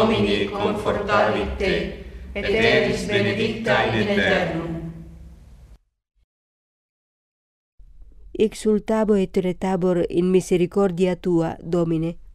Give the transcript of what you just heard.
Domini confortavit te, et eris benedicta in aeternum. Exultabo et retabor in misericordia tua, Domine.